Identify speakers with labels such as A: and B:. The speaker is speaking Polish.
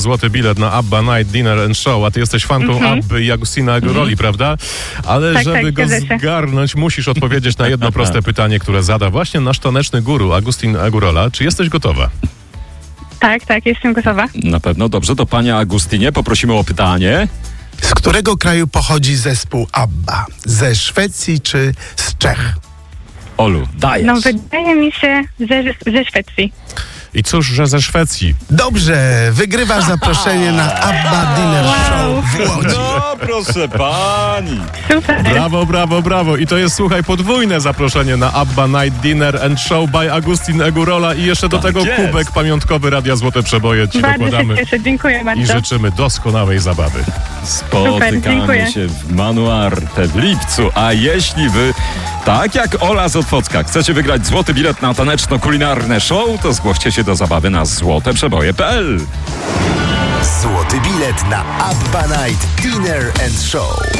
A: Złoty bilet na ABBA Night Dinner and Show, a ty jesteś fanką Abby i Agustina Egoroli, prawda? Ale
B: Tak,
A: żeby go
B: zgadza się.
A: zgarnąć, musisz odpowiedzieć na jedno proste pytanie, które zada właśnie nasz taneczny guru Agustin Egurola. Czy jesteś gotowa?
B: Tak, jestem gotowa.
C: Na pewno. Dobrze, to panie Agustinie, poprosimy o pytanie.
D: Z którego kraju pochodzi zespół ABBA? Ze Szwecji czy z Czech?
C: Olu, dajesz.
B: No wydaje mi się, ze Szwecji.
A: I cóż, że ze Szwecji.
D: Dobrze, wygrywasz zaproszenie na ABBA Dinner Show w Łodzi.
C: No, proszę pani.
B: Super.
A: Brawo, brawo, brawo. I to jest, słuchaj, podwójne zaproszenie na ABBA Night Dinner and Show by Agustin Egurola i jeszcze do
C: Tak
A: tego
C: jest.
A: kubek pamiątkowy Radia Złote Przeboje ci
B: Bardzo się
A: dokładamy.
B: cieszę, dziękuję
A: I
B: bardzo.
A: życzymy doskonałej zabawy.
C: Spotykamy
B: dziękuję.
C: się w Manuarte w lipcu. A jeśli wy, tak jak Ola z Otwocka, chcecie wygrać złoty bilet na taneczno-kulinarne show, to zgłoście się do zabawy na złoteprzeboje.pl.
E: Złoty bilet na ABBA Night Dinner and Show.